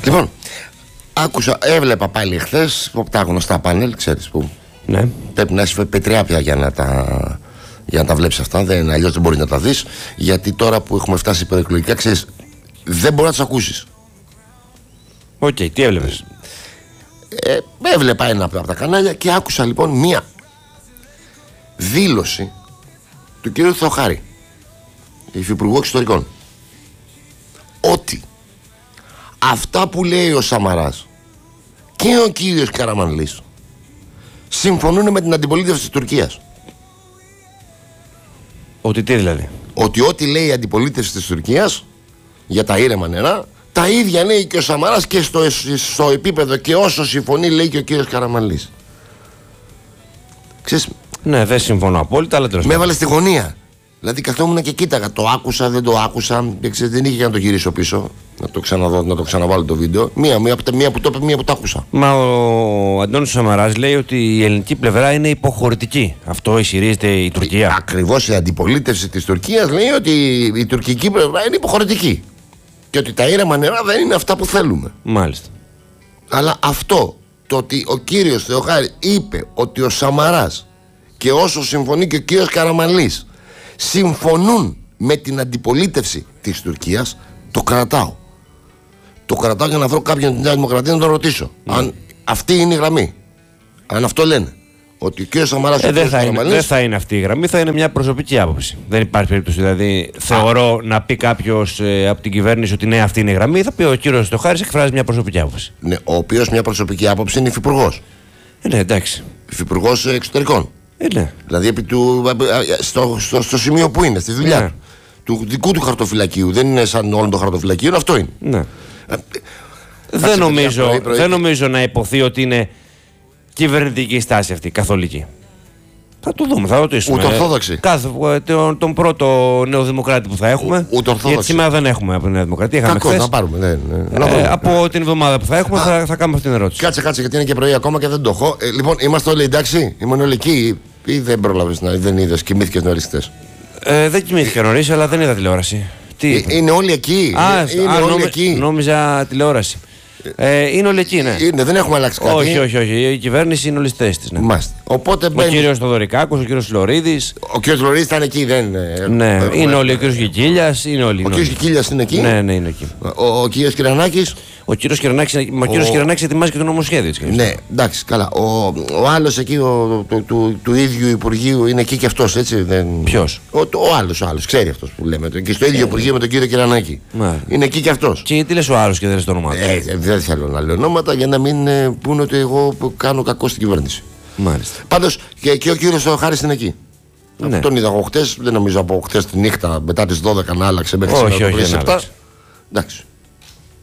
Λοιπόν, έβλεπα πάλι χθες τα γνωστά πάνελ, ξέρεις που. Ναι. Πρέπει να είσαι πετριά πια για να τα βλέπεις αυτά. Αλλιώς δεν μπορεί να τα δεις. Γιατί τώρα που έχουμε φτάσει προεκλογικά, ξέρεις, δεν μπορεί να τους ακούσεις. Οκ, τι έβλεπες? Έβλεπα ένα από τα κανάλια και άκουσα λοιπόν μία δήλωση του κ. Θεοχάρη, υφυπουργού εξωτερικών, ότι αυτά που λέει ο Σαμαράς και ο κύριος Καραμανλής συμφωνούν με την αντιπολίτευση της Τουρκίας. Ότι τι δηλαδή? Ότι ό,τι λέει η αντιπολίτευση της Τουρκίας για τα ήρεμα νερά, τα ίδια λέει και ο Σαμαράς και στο επίπεδο και όσο συμφωνεί λέει και ο κύριος Καραμανλής. Ξέρεις, ναι, δεν συμφωνώ απόλυτα, αλλά τέλος. Με έβαλε στη γωνία. Δηλαδή καθόμουν και κοίταγα. Το άκουσα, δεν το άκουσα. Δεν είχε για να το γυρίσω πίσω. Να το ξαναδώ, να το ξαναβάλω το βίντεο. Μία που το είπε, μία που το άκουσα. Μα ο Αντώνης Σαμαράς λέει ότι η ελληνική πλευρά είναι υποχωρητική. Αυτό ισχυρίζεται η Τουρκία. Ακριβώς η αντιπολίτευση της Τουρκίας λέει ότι η τουρκική πλευρά είναι υποχωρητική. Και ότι τα ήρεμα νερά δεν είναι αυτά που θέλουμε. Μάλιστα. Αλλά αυτό, το ότι ο κύριος Θεοχάρη είπε ότι ο Σαμαράς και όσο συμφωνεί και ο κύριος Καραμανλής συμφωνούν με την αντιπολίτευση της Τουρκίας, το κρατάω. Το κρατάω για να βρω κάποιον την Νέα Δημοκρατία να τον ρωτήσω. Αν αυτή είναι η γραμμή. Αν αυτό λένε. Ότι ο κύριος Σαμαράς δεν θα είναι αυτή η γραμμή, θα είναι μια προσωπική άποψη. Δεν υπάρχει περίπτωση. Δηλαδή, θεωρώ να πει κάποιος από την κυβέρνηση ότι ναι, αυτή είναι η γραμμή, θα πει ο κύριος Θεοχάρης εκφράζει μια προσωπική άποψη. Ναι, ο οποίος μια προσωπική άποψη είναι υφυπουργός. Ναι, εντάξει. Υφυπουργός εξωτερικών. Ναι. Δηλαδή στο σημείο που είναι, στη δουλειά του. Του δικού του χαρτοφυλακίου. Δεν είναι σαν όλο το χαρτοφυλακείο, αυτό είναι. Ναι. Δεν νομίζω να υποθεί ότι είναι κυβερνητική στάση αυτή, καθολική. Θα το δούμε, θα ρωτήσουμε. Ούτε ορθόδοξη. Τον πρώτο νεοδημοκράτη που θα έχουμε. Ούτε ορθόδοξη. Γιατί σήμερα δεν έχουμε από τη Νέα Δημοκρατία. Κακώς, να πάρουμε. Από την εβδομάδα που θα έχουμε θα κάνουμε αυτή την ερώτηση. Κάτσε, γιατί είναι και πρωί ακόμα και δεν το έχω. Λοιπόν, είμαστε όλοι εντάξει, ήμουν όλοι εκεί ή δεν πρόλαβες, δεν είδες, κοιμήθηκες νωρίς χτες? Δεν κοιμήθηκα νωρίς, αλλά δεν είδα τηλεόραση. Είναι όλοι εκεί. Νόμιζα τηλεόραση. Είναι όλοι εκεί, ναι. Δεν έχουμε αλλάξει κάτι. Όχι. Η κυβέρνηση είναι όλη στη θέση της. Ναι. Οπότε ο κύριος Θοδωρικάκος, ο κύριος Φλωρίδης. Ο κύριος Φλωρίδης ήταν εκεί, δεν. Ναι, είναι όλοι. Ο κύριος Κικίλιας είναι όλοι. Ο κύριος Κικίλιας είναι εκεί. Ναι, είναι εκεί. Ο κύριος Κυρανάκης. Ο κύριος Κυρανάκης ετοιμάζει και το νομοσχέδιο. Ναι, εντάξει, καλά. Ο άλλος εκεί του ίδιου Υπουργείου είναι εκεί και αυτός, έτσι. Ποιος? Ο άλλος, ξέρει αυτός που λέμε. Και στο ίδιο Υπουργείο με τον κύριο Κυρανάκη. Είναι εκεί και αυτός. Και τι λες ο άλλος και δεν λες το όνομά του? Δεν θέλω να λέω ονόματα για να μην πούνε ότι εγώ κάνω κακό στην κυβέρνηση. Μάλιστα. Πάντως και ο κύριος Θεοχάρης είναι εκεί. Ναι. Τον είδα εγώ χτες, δεν νομίζω από χτες τη νύχτα μετά τις 12 να άλλαξε μέχρι σήμερα το πρωί 7. Εντάξει.